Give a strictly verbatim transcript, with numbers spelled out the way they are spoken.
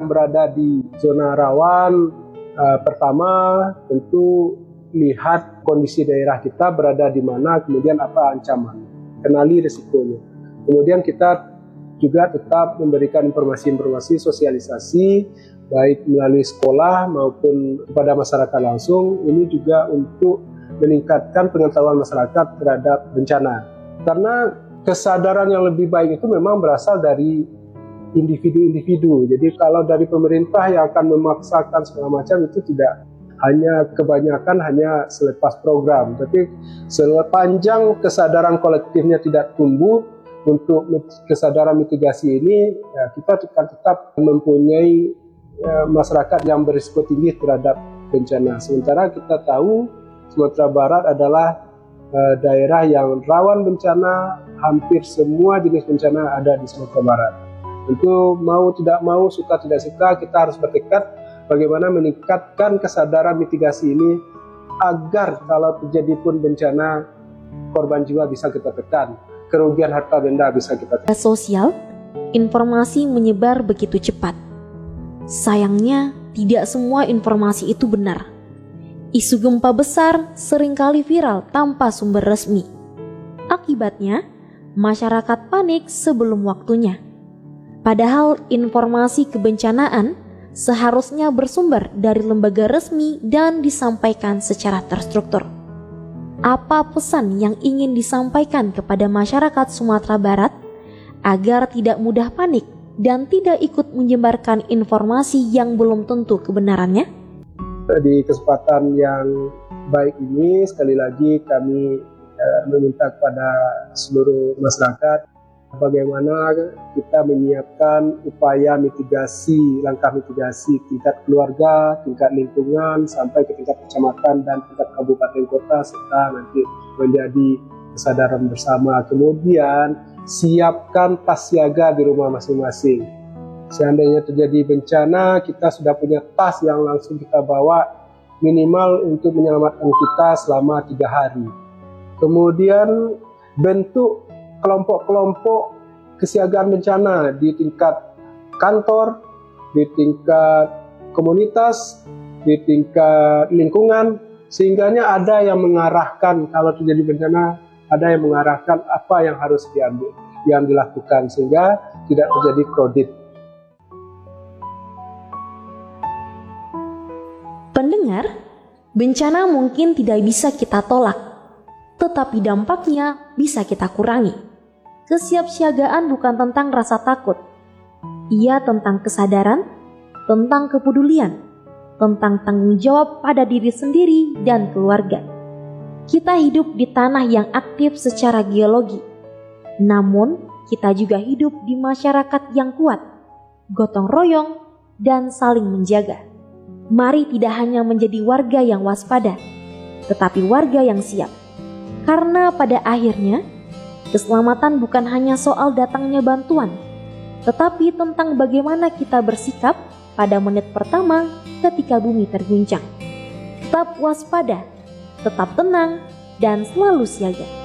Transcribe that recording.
yang berada di zona rawan, uh, pertama tentu lihat kondisi daerah kita berada di mana, kemudian apa ancaman, kenali risikonya. Kemudian kita juga tetap memberikan informasi-informasi sosialisasi baik melalui sekolah maupun kepada masyarakat langsung. Ini juga untuk meningkatkan pengetahuan masyarakat terhadap bencana. Karena kesadaran yang lebih baik itu memang berasal dari individu-individu. Jadi kalau dari pemerintah yang akan memaksakan segala macam itu tidak hanya kebanyakan hanya selepas program, tapi sepanjang kesadaran kolektifnya tidak tumbuh untuk kesadaran mitigasi ini, ya, kita akan tetap mempunyai ya, masyarakat yang berisiko tinggi terhadap bencana. Sementara kita tahu Sumatera Barat adalah uh, daerah yang rawan bencana, hampir semua jenis bencana ada di Sumatera Barat. Tentu mau tidak mau, suka tidak suka, kita harus bertekad bagaimana meningkatkan kesadaran mitigasi ini agar kalau terjadi pun bencana, korban jiwa bisa kita tekan, kerugian harta benda bisa kita tekan. Sosial, informasi menyebar begitu cepat. Sayangnya, tidak semua informasi itu benar. Isu gempa besar seringkali viral tanpa sumber resmi. Akibatnya, masyarakat panik sebelum waktunya. Padahal informasi kebencanaan seharusnya bersumber dari lembaga resmi dan disampaikan secara terstruktur. Apa pesan yang ingin disampaikan kepada masyarakat Sumatera Barat agar tidak mudah panik dan tidak ikut menyebarkan informasi yang belum tentu kebenarannya? Di kesempatan yang baik ini, sekali lagi kami eh, meminta kepada seluruh masyarakat bagaimana kita menyiapkan upaya mitigasi, langkah mitigasi tingkat keluarga, tingkat lingkungan, sampai ke tingkat kecamatan dan tingkat kabupaten kota, serta nanti menjadi kesadaran bersama. Kemudian siapkan tas siaga di rumah masing-masing. Seandainya terjadi bencana, kita sudah punya tas yang langsung kita bawa minimal untuk menyelamatkan kita selama tiga hari. Kemudian bentuk kelompok-kelompok kesiagaan bencana di tingkat kantor, di tingkat komunitas, di tingkat lingkungan, sehingganya ada yang mengarahkan kalau terjadi bencana, ada yang mengarahkan apa yang harus diambil, yang dilakukan sehingga tidak terjadi kredit. Pendengar, bencana mungkin tidak bisa kita tolak, tetapi dampaknya bisa kita kurangi. Kesiapsiagaan bukan tentang rasa takut. Ia tentang kesadaran, tentang kepedulian, tentang tanggung jawab pada diri sendiri dan keluarga. Kita hidup di tanah yang aktif secara geologi. Namun, kita juga hidup di masyarakat yang kuat, gotong royong, dan saling menjaga. Mari tidak hanya menjadi warga yang waspada, tetapi warga yang siap. Karena pada akhirnya, keselamatan bukan hanya soal datangnya bantuan, tetapi tentang bagaimana kita bersikap pada menit pertama ketika bumi terguncang. Tetap waspada, tetap tenang, dan selalu siaga.